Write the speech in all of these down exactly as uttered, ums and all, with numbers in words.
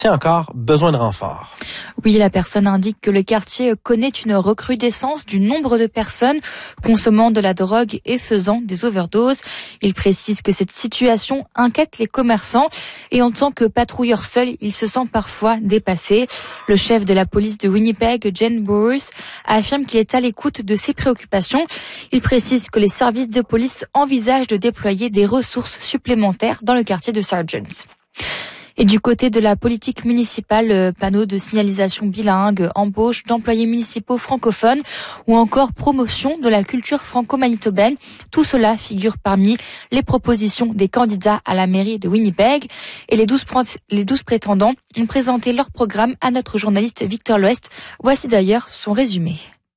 encore besoin de renfort. Oui, la personne indique que le quartier connaît une recrudescence du nombre de personnes consommant de la drogue et faisant des overdoses. Il précise que cette situation inquiète les commerçants et en tant que patrouilleur seul, il se sent parfois dépassé. Le chef de la police de Winnipeg, Jen Bowers, affirme qu'il est à l'écoute de ses préoccupations. Il précise que les services de police envisagent de déployer des ressources supplémentaires dans le quartier de Sargent. Et du côté de la politique municipale, panneaux de signalisation bilingue, embauche d'employés municipaux francophones ou encore promotion de la culture franco-manitobaine, tout cela figure parmi les propositions des candidats à la mairie de Winnipeg. Et les douze, les douze prétendants ont présenté leur programme à notre journaliste Victor Loest. Voici d'ailleurs son résumé.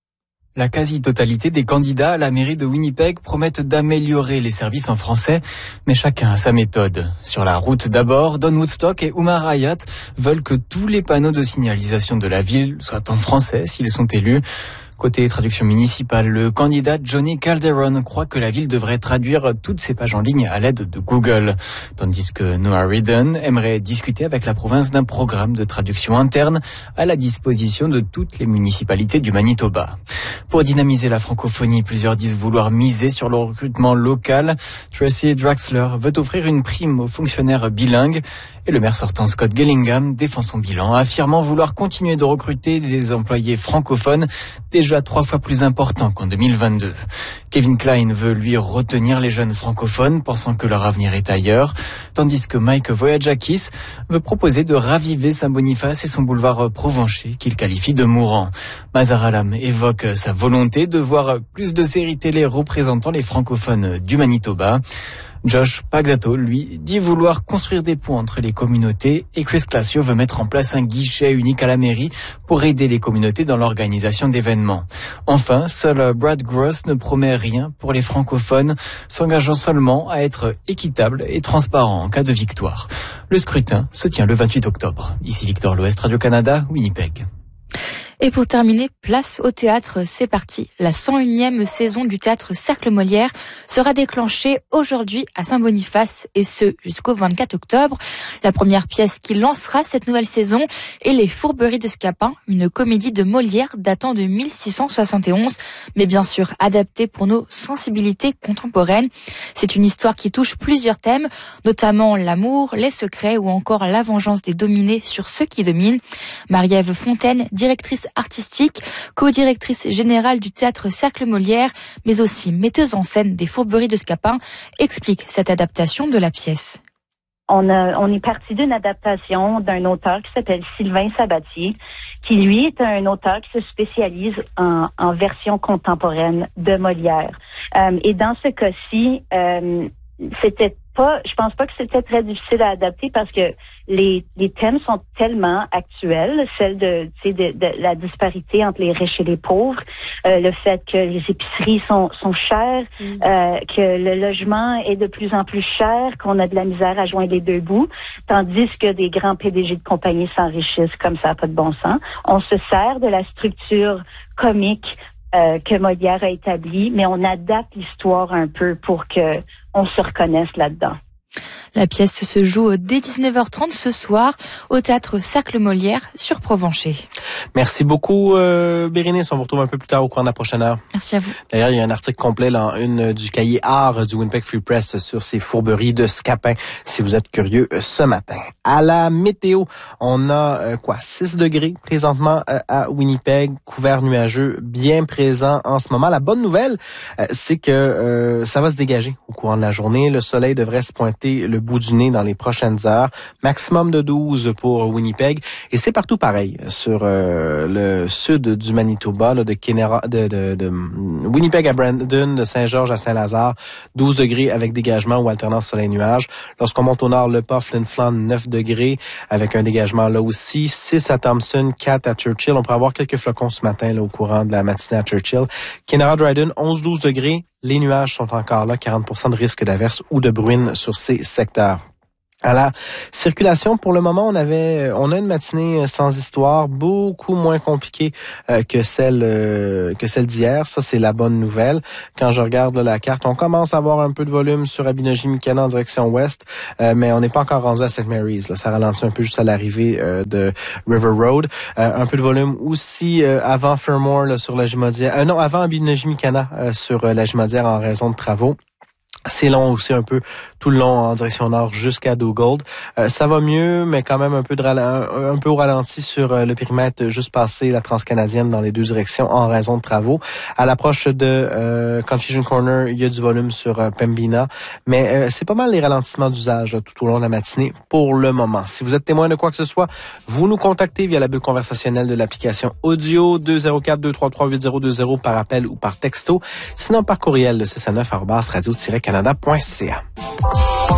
La quasi-totalité des candidats à la mairie de Winnipeg promettent d'améliorer les services en français, mais chacun a sa méthode. Sur la route d'abord, Don Woodstock et Umar Hayat veulent que tous les panneaux de signalisation de la ville soient en français s'ils sont élus. Côté traduction municipale, le candidat Johnny Calderon croit que la ville devrait traduire toutes ses pages en ligne à l'aide de Google, tandis que Noah Reardon aimerait discuter avec la province d'un programme de traduction interne à la disposition de toutes les municipalités du Manitoba. Pour dynamiser la francophonie, plusieurs disent vouloir miser sur le recrutement local. Tracy Draxler veut offrir une prime aux fonctionnaires bilingues et le maire sortant Scott Gillingham défend son bilan, affirmant vouloir continuer de recruter des employés francophones déjà trois fois plus importants qu'en deux mille vingt-deux. Kevin Klein veut lui retenir les jeunes francophones, pensant que leur avenir est ailleurs, tandis que Mike Voyajakis veut proposer de raviver Saint-Boniface et son boulevard Provencher, qu'il qualifie de mourant. Mazar Alam évoque sa volonté de voir plus de séries télé représentant les francophones du Manitoba. Josh Pagdato, lui, dit vouloir construire des ponts entre les communautés et Chris Classio veut mettre en place un guichet unique à la mairie pour aider les communautés dans l'organisation d'événements. Enfin, seul Brad Gross ne promet rien pour les francophones, s'engageant seulement à être équitable et transparent en cas de victoire. Le scrutin se tient le vingt-huit octobre. Ici Victor Loest, Radio-Canada, Winnipeg. Et pour terminer, place au théâtre, c'est parti. La cent unième saison du théâtre Cercle Molière sera déclenchée aujourd'hui à Saint-Boniface et ce jusqu'au vingt-quatre octobre. La première pièce qui lancera cette nouvelle saison est Les Fourberies de Scapin, une comédie de Molière datant de mille six cent soixante et onze, mais bien sûr adaptée pour nos sensibilités contemporaines. C'est une histoire qui touche plusieurs thèmes, notamment l'amour, les secrets ou encore la vengeance des dominés sur ceux qui dominent. Marie-Ève Fontaine, directrice artistique, co-directrice générale du théâtre Cercle Molière, mais aussi metteuse en scène des Fourberies de Scapin, explique cette adaptation de la pièce. On, a, on est parti d'une adaptation d'un auteur qui s'appelle Sylvain Sabatier, qui lui est un auteur qui se spécialise en, en version contemporaine de Molière. Euh, et dans ce cas-ci, euh, c'était pas, je pense pas que c'était très difficile à adapter parce que les, les thèmes sont tellement actuels, celle de, tu sais, de, de la disparité entre les riches et les pauvres, euh, le fait que les épiceries sont, sont chères, mm. euh, que le logement est de plus en plus cher, qu'on a de la misère à joindre les deux bouts, tandis que des grands P D G de compagnie s'enrichissent comme ça, pas de bon sens. On se sert de la structure comique Euh, que Molière a établi, mais on adapte l'histoire un peu pour que on se reconnaisse là-dedans. La pièce se joue dès dix-neuf heures trente ce soir au théâtre Cercle Molière sur Provencher. Merci beaucoup, euh, Bérénice. On vous retrouve un peu plus tard au cours de la prochaine heure. Merci à vous. D'ailleurs, il y a un article complet là, en une du cahier art du Winnipeg Free Press sur ces fourberies de Scapin, si vous êtes curieux ce matin. À la météo, on a euh, quoi, six degrés présentement euh, à Winnipeg, couvert nuageux bien présent en ce moment. La bonne nouvelle, euh, c'est que euh, ça va se dégager au courant de la journée. Le soleil devrait se pointer le bout du nez dans les prochaines heures. Maximum de douze pour Winnipeg. Et c'est partout pareil. Sur euh, le sud du Manitoba, là, de, Kenera, de, de, de Winnipeg à Brandon, de Saint-Georges à Saint-Lazare, douze degrés avec dégagement ou alternance soleil-nuage. Lorsqu'on monte au nord, Le Pas, Flin Flon, neuf degrés avec un dégagement là aussi. six à Thompson, quatre à Churchill. On pourrait avoir quelques flocons ce matin là, au courant de la matinée à Churchill. Kenora Dryden, onze douze degrés. Les nuages sont encore là, quarante pour cent de risque d'averse ou de bruine sur ces secteurs. À la circulation, pour le moment, on avait, on a une matinée sans histoire, beaucoup moins compliquée euh, que celle euh, que celle d'hier. Ça, c'est la bonne nouvelle. Quand je regarde là, la carte, on commence à avoir un peu de volume sur Abinogi-Mikana en direction ouest, euh, mais on n'est pas encore rendu à Saint Mary's. Là. Ça ralentit un peu juste à l'arrivée euh, de River Road. Euh, un peu de volume aussi euh, avant Fermor là, sur la Jumodière. Euh, non, avant Abinogi-Mikana euh, sur euh, la Jumodière en raison de travaux. C'est long aussi un peu tout le long en direction nord jusqu'à Dugald. Euh, ça va mieux, mais quand même un peu de ral- un, un peu au ralenti sur euh, le périmètre juste passé la transcanadienne dans les deux directions en raison de travaux. À l'approche de euh, Confusion Corner, il y a du volume sur euh, Pembina, mais euh, c'est pas mal les ralentissements d'usage là, tout au long de la matinée pour le moment. Si vous êtes témoin de quoi que ce soit, vous nous contactez via la bulle conversationnelle de l'application audio deux zéro quatre deux trois trois huit zéro deux zéro par appel ou par texto, sinon par courriel le six à neuf arobase radio tiret canada point c a.